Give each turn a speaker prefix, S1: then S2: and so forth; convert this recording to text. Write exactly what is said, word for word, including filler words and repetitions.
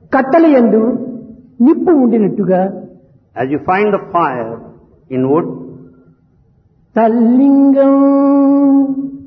S1: కట్టెల యందు నిప్పు ఉండినట్టుగా
S2: as you find the fire in wood,
S1: తల్లింగం